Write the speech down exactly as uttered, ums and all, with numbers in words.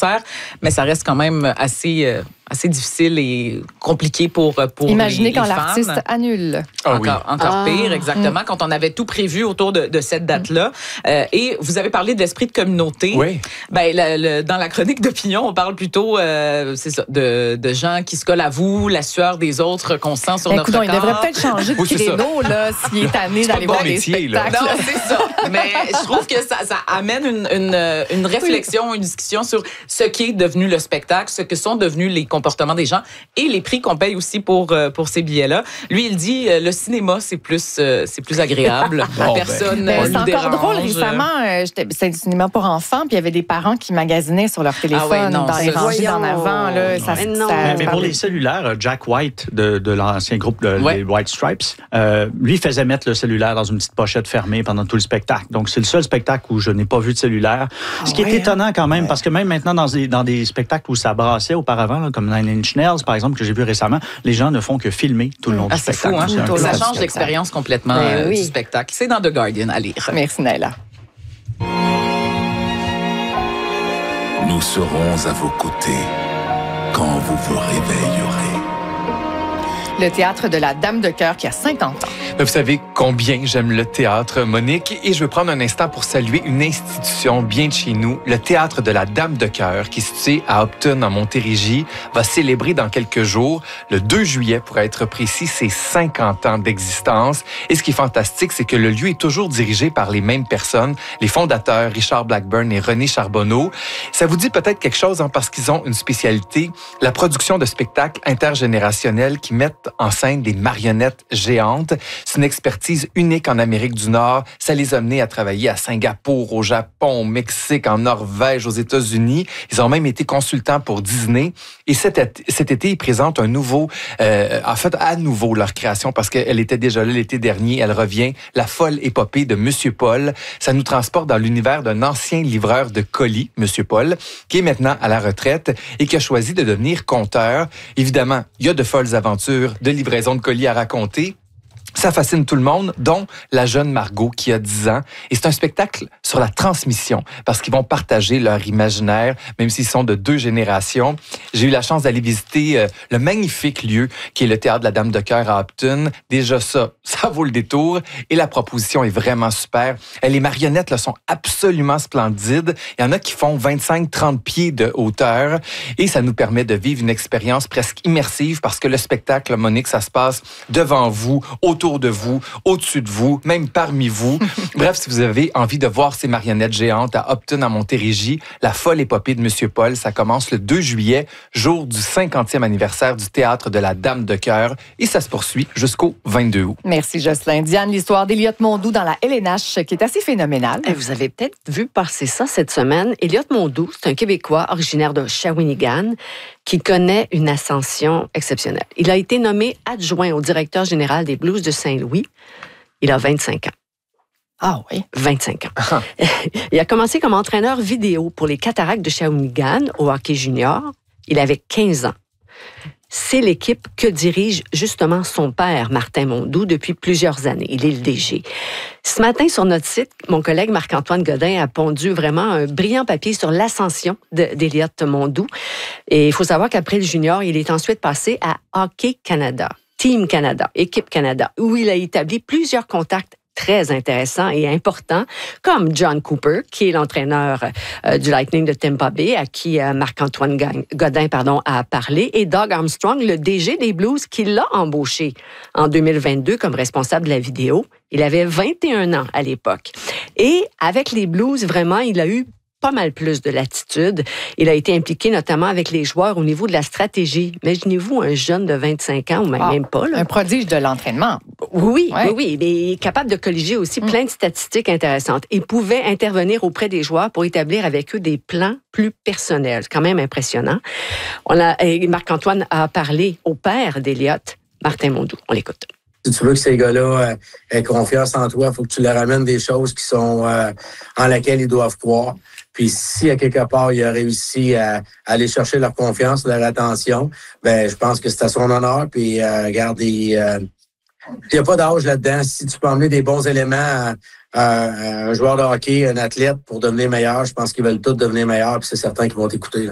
concert, mais ça reste quand même assez, euh, assez difficile et compliqué pour, pour Imaginez les, quand les l'artiste fans. annule. Ah, encore oui. encore ah. pire, exactement, mm. quand on avait tout prévu autour de, de cette date-là. Euh, et vous avez parlé de l'esprit de communauté. Oui. Ben, le, le, dans la chronique d'opinion, on parle plutôt euh, c'est ça, de, de gens qui se collent à vous, la sueur des autres qu'on sent sur Ben, notre coudonc, corps. il devrait peut-être changer de Oui, c'est créneau là, s'il est tanné d'aller bon voir des métier, là. spectacles. Non, c'est ça. Mais je trouve que ça, ça amène une, une, une réflexion, une discussion sur ce qui est devenu le spectacle, ce que sont devenus les comportements des gens et les prix qu'on paye aussi pour, pour ces billets-là. Lui, il dit le cinéma, c'est plus, c'est plus agréable. Bon, Personne Ben, ne c'est nous encore dérange. drôle. Récemment, euh, j'étais- c'était du cinéma pour enfants, puis il y avait des parents qui magasinaient sur leur téléphone Ah ouais, non, dans les ça, rangées voyons. d'en avant. Là, ça, Mais non. ça- Mais, mais pour parlait- les cellulaires, Jack White de, de l'ancien groupe de, Ouais. des White Stripes, euh, lui faisait mettre le cellulaire dans une petite pochette fermée pendant tout le spectacle. Donc, c'est le seul spectacle où je n'ai pas vu de cellulaire. Ce qui ouais, est étonnant quand même, parce que même maintenant, dans des, dans des spectacles où ça brassait auparavant, là, comme Nine Inch Nails, par exemple, que j'ai vu récemment, les gens ne font que filmer tout le long Ah, du c'est fou, spectacle. hein? C'est un peu Ça fatigant. change l'expérience complètement Ben euh, oui. du spectacle. C'est dans The Guardian à lire. Merci, Naila. Nous serons à vos côtés quand vous vous réveillerez. Le théâtre de la Dame de Cœur qui a cinquante ans. Vous savez combien j'aime le théâtre, Monique, et je veux prendre un instant pour saluer une institution bien de chez nous, le Théâtre de la Dame de Cœur, qui est situé à Upton, en Montérégie, va célébrer dans quelques jours, le deux juillet pour être précis, ses cinquante ans d'existence. Et ce qui est fantastique, c'est que le lieu est toujours dirigé par les mêmes personnes, les fondateurs Richard Blackburn et René Charbonneau. Ça vous dit peut-être quelque chose, hein, parce qu'ils ont une spécialité, la production de spectacles intergénérationnels qui mettent en scène des marionnettes géantes. C'est une expertise unique en Amérique du Nord. Ça les a menés à travailler à Singapour, au Japon, au Mexique, en Norvège, aux États-Unis. Ils ont même été consultants pour Disney. Et cet été, cet été ils présentent un nouveau, euh, en fait, à nouveau leur création, parce qu'elle était déjà là l'été dernier. Elle revient, La folle épopée de Monsieur Paul. Ça nous transporte dans l'univers d'un ancien livreur de colis, Monsieur Paul, qui est maintenant à la retraite et qui a choisi de devenir conteur. Évidemment, il y a de folles aventures de livraison de colis à raconter. Ça fascine tout le monde, dont la jeune Margot qui a dix ans. Et c'est un spectacle sur la transmission, parce qu'ils vont partager leur imaginaire, même s'ils sont de deux générations. J'ai eu la chance d'aller visiter euh, le magnifique lieu qui est le Théâtre de la Dame de Cœur à Upton. Déjà ça, ça vaut le détour. Et la proposition est vraiment super. Et les marionnettes là, sont absolument splendides. Il y en a qui font vingt-cinq à trente pieds de hauteur. Et ça nous permet de vivre une expérience presque immersive, parce que le spectacle, Monique, ça se passe devant vous, autour de vous, au-dessus de vous, même parmi vous. Bref, si vous avez envie de voir ces marionnettes géantes à Upton, en Montérégie, La folle épopée de Monsieur Paul, ça commence le deux juillet, jour du cinquantième anniversaire du Théâtre de la Dame de Cœur, et ça se poursuit jusqu'au vingt-deux août. Merci, Jocelyn. Diane, l'histoire d'Eliott Mondou dans la L N H, qui est assez phénoménale. Eh, Vous avez peut-être vu passer ça cette semaine. Eliott Mondou, c'est un Québécois originaire de Shawinigan qui connaît une ascension exceptionnelle. Il a été nommé adjoint au directeur général des Blues de Saint-Louis. Il a vingt-cinq ans. Ah oui. vingt-cinq ans. Il a commencé comme entraîneur vidéo pour les Cataractes de Shawinigan au hockey junior. Il avait quinze ans. C'est l'équipe que dirige justement son père, Martin Mondou, depuis plusieurs années. Il est le D G. Ce matin, sur notre site, mon collègue Marc-Antoine Godin a pondu vraiment un brillant papier sur l'ascension de- d'Eliott Mondou. Et il faut savoir qu'après le junior, il est ensuite passé à Hockey Canada, Team Canada, Équipe Canada, où il a établi plusieurs contacts très intéressants et importants, comme John Cooper, qui est l'entraîneur euh, du Lightning de Tampa Bay, à qui euh, Marc-Antoine Godin pardon, a parlé, et Doug Armstrong, le D G des Blues, qui l'a embauché en deux mille vingt-deux comme responsable de la vidéo. Il avait vingt et un ans à l'époque. Et avec les Blues, vraiment, il a eu pas mal plus de latitude. Il a été impliqué notamment avec les joueurs au niveau de la stratégie. Imaginez-vous un jeune de vingt-cinq ans, ou même, Ah, même pas. Là. Un prodige de l'entraînement. Oui, Ouais. oui, oui, mais il est capable de colliger aussi Mm. plein de statistiques intéressantes. Il pouvait intervenir auprès des joueurs pour établir avec eux des plans plus personnels. C'est quand même impressionnant. On a, et Marc-Antoine a parlé au père d'Eliott, Martin Mondou. On l'écoute. Si tu veux que ces gars-là euh, aient confiance en toi, il faut que tu leur amènes des choses qui sont euh, en lesquelles ils doivent croire. Puis si à quelque part il a réussi à, à aller chercher leur confiance, leur attention, ben je pense que c'est à son honneur. Puis euh, regarde, il euh, n'y a pas d'âge là-dedans. Si tu peux emmener des bons éléments à, à, à un joueur de hockey, un athlète pour devenir meilleur, je pense qu'ils veulent tous devenir meilleurs. Puis c'est certain qu'ils vont t'écouter.